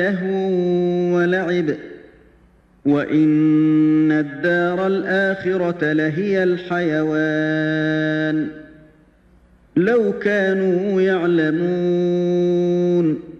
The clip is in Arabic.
لهو ولعب وإن الدار الآخرة لهي الحيوان لو كانوا يعلمون